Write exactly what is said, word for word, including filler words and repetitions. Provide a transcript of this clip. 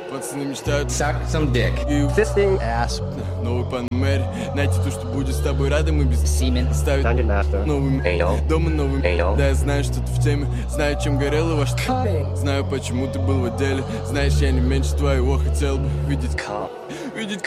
Пацаны мечтают Suck some dick. и Fisting ass. новый Панамери. Найти то, что будет с тобой рады, мы без Semen. ставить Dungeon Master. новым Anal. дома новым. Anal. Да, я знаю, что ты в теме. Знаю, чем горел и во что. Знаю, почему ты был в отделе. Знаешь, я не меньше твоего хотел бы видеть. Видеть